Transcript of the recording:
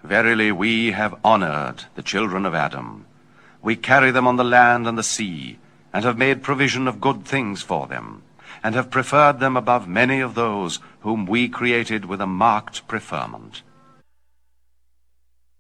Verily we have honored the children of Adam. We carry them on the land and the sea, and have made provision of good things for them, and have preferred them above many of those whom we created with a marked preferment.